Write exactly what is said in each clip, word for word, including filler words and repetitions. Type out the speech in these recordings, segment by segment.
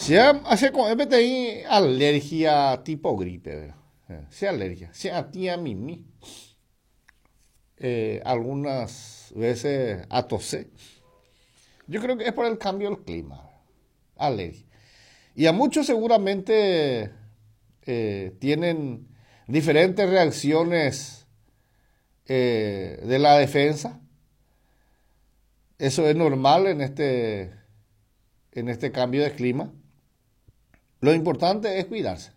Sea hace con M T I alergia tipo gripe, ¿verdad? Eh, Sea alergia, sea tía mimi. Eh, algunas veces a toser. Yo creo que es por el cambio del clima. Alergia. Y a muchos seguramente eh, tienen diferentes reacciones eh, de la defensa. Eso es normal en este, en este cambio de clima. Lo importante es cuidarse.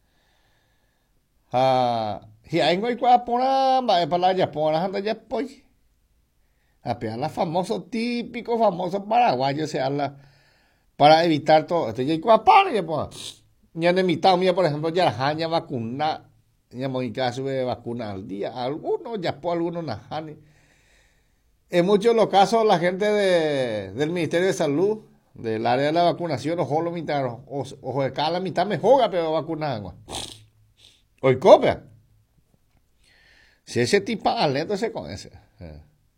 Ah, y hay que poner para la yapona, anda ya pues. A pegar la famoso, típico, famoso paraguayo, se habla para evitar todo. Este ya hay que poner, ya pues. Ya en mi mía, por ejemplo, ya la ya vacuna, ya muy caso de vacuna al día. Algunos, ya por algunos najani. En muchos de los casos, la gente de, del Ministerio de Salud, del área de la vacunación, ojo, lo mitad, ojo, de cada mitad me joga, pero vacunar. Hoy copia. Si ese tipo alento se con ese. Eh.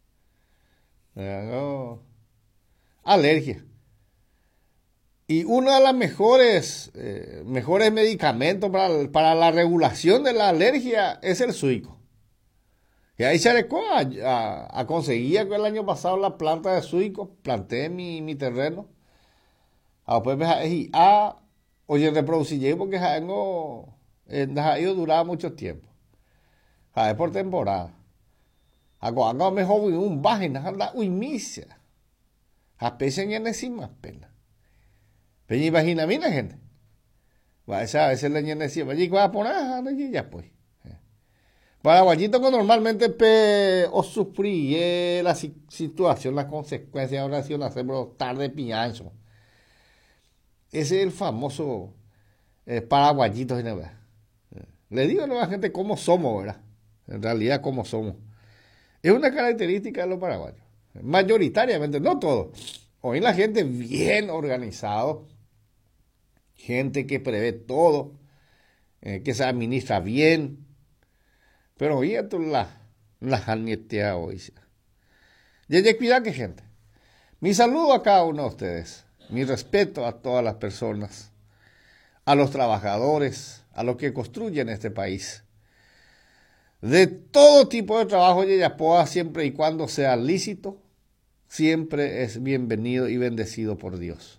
Eh, no. Alergia. Y uno de los mejores, eh, mejores medicamentos para, para la regulación de la alergia es el suico. Y ahí se adecuó a, a, a conseguir el año pasado la planta de suico, planté mi, mi terreno. A después me a oye reproducir porque no ha ido durar mucho tiempo. Es por temporada. Agora mejor un baje, nada, uy, misa. A pesar en encima pena. Pero imagina, mira gente. Va a veces le ñen encima. Allí va a poner, ya pues. Paraguayito que normalmente pe, o sufrí la situación, las consecuencias, ahora sí una brotar de piñazo. Ese es el famoso eh, paraguayito. Le digo a la gente cómo somos, ¿verdad? En realidad cómo somos. Es una característica de los paraguayos. Mayoritariamente, no todos. Hoy la gente bien organizado, gente que prevé todo, eh, que se administra bien. Pero hoy esto la, la janietea hoy. Y hay que cuidar que gente. Mi saludo a cada uno de ustedes. Mi respeto a todas las personas, a los trabajadores, a los que construyen este país. De todo tipo de trabajo de Yapoa, siempre y cuando sea lícito, siempre es bienvenido y bendecido por Dios.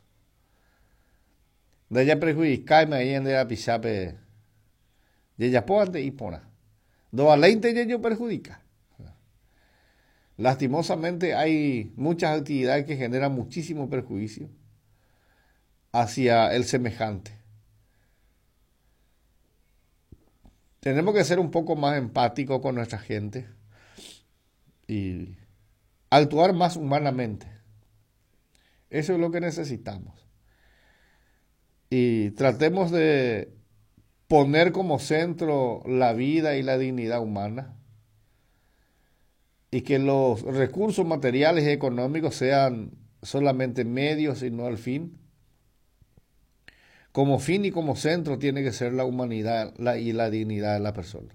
De ella perjudicarme ahí en la pisape de Yapoa de Ipona. Do aleinte de ello perjudica. Lastimosamente hay muchas actividades que generan muchísimo perjuicio hacia el semejante. Tenemos que ser un poco más empáticos con nuestra gente y actuar más humanamente. Eso es lo que necesitamos. Y tratemos de poner como centro la vida y la dignidad humana y que los recursos materiales y económicos sean solamente medios y no el fin. Como fin y como centro tiene que ser la humanidad la, y la dignidad de la persona.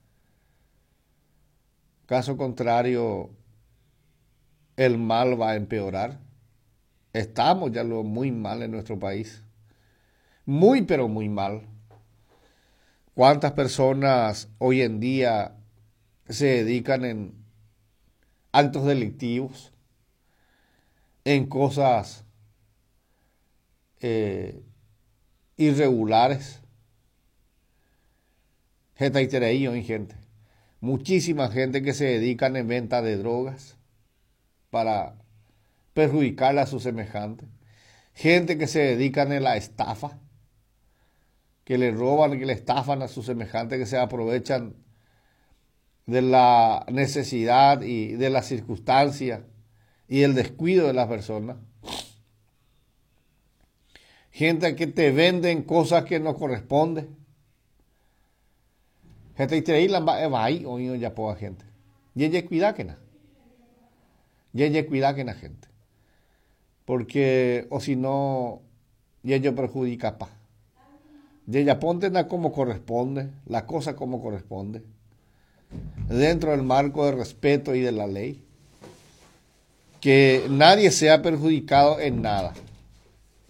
Caso contrario, el mal va a empeorar. Estamos ya lo muy mal en nuestro país. Muy, pero muy mal. ¿Cuántas personas hoy en día se dedican en actos delictivos, en cosas eh, irregulares? Gente hay gente. Muchísima gente que se dedican en venta de drogas para perjudicarle a sus semejantes. Gente que se dedican en la estafa, que le roban, que le estafan a sus semejantes, que se aprovechan de la necesidad y de las circunstancias y el descuido de las personas. Gente que te venden cosas que no corresponden. Gente que te va ahí o ya poca gente. Y ella cuida que na. Y ella cuida que na gente. Porque o si no, y ello perjudica pa. Y ella ponte como corresponde, la cosa como corresponde, dentro del marco de respeto y de la ley, que nadie sea perjudicado en nada.